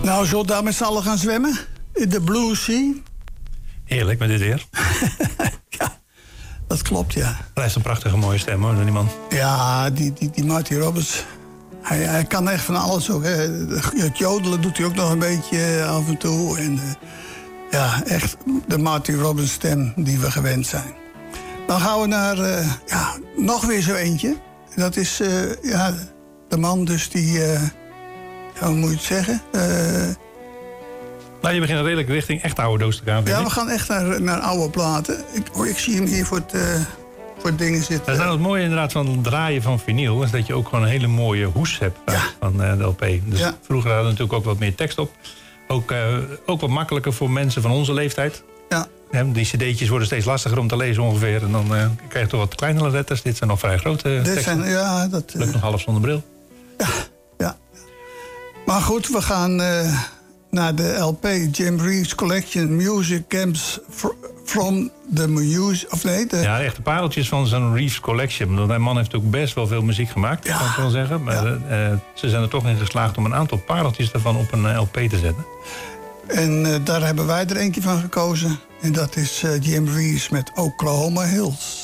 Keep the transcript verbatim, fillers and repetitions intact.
Nou, zullen we daar met z'n allen gaan zwemmen? In de Blue Sea? Heerlijk met dit weer. Ja, dat klopt, ja. Hij heeft een prachtige mooie stem, hoor, die man. Ja, die, die, die Marty Robbins. Hij, hij kan echt van alles ook. Hè. Het jodelen doet hij ook nog een beetje af en toe. En, uh, ja, echt de Marty Robbins stem die we gewend zijn. Dan gaan we naar uh, ja, nog weer zo eentje. Dat is uh, ja, de man dus die... Uh, ja, hoe moet je het zeggen? Uh, nou, je begint redelijk richting echt oude doos te gaan. Ja, ik. we gaan echt naar, naar oude platen. Ik, oh, ik zie hem hier voor het, uh, voor het dingen zitten. Dat is nou het mooie inderdaad van het draaien van vinyl. Is dat je ook gewoon een hele mooie hoes hebt ja. van uh, de L P. Dus ja. vroeger hadden we natuurlijk ook wat meer tekst op. Ook, uh, ook wat makkelijker voor mensen van onze leeftijd. Ja. Ja, die cd'tjes worden steeds lastiger om te lezen ongeveer. En dan uh, krijg je toch wat kleinere letters. Dit zijn nog vrij grote Dit teksten. Zijn, ja, dat... Lukt uh, nog half zonder bril. Ja, ja. Maar goed, we gaan uh, naar de L P Jim Reeves Collection Music Camps from the Muse... Of nee, de... Ja, de echte pareltjes van zijn Reeves Collection. Want die man heeft ook best wel veel muziek gemaakt, ja. kan ik wel zeggen. Maar ja. uh, ze zijn er toch in geslaagd om een aantal pareltjes daarvan op een uh, L P te zetten. En uh, daar hebben wij er eentje van gekozen. En dat is uh, Jim Reeves met Oklahoma Hills.